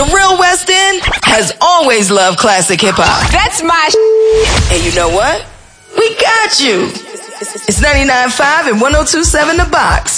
The real West End has always loved classic hip hop. That's my And you know what? We got you. It's 99.5 and 102.7 The Box.